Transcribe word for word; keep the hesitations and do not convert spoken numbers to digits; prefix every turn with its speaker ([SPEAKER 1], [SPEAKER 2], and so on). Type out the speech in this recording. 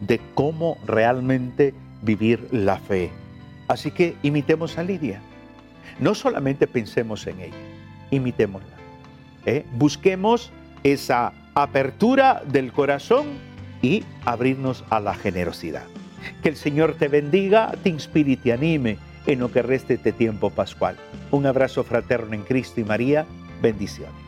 [SPEAKER 1] de cómo realmente vivir la fe. Así que imitemos a Lidia. No solamente pensemos en ella, imitémosla. ¿eh? Busquemos esa apertura del corazón y abrirnos a la generosidad. Que el Señor te bendiga, te inspire y te anime en lo que reste este tiempo pascual. Un abrazo fraterno en Cristo y María. Bendiciones.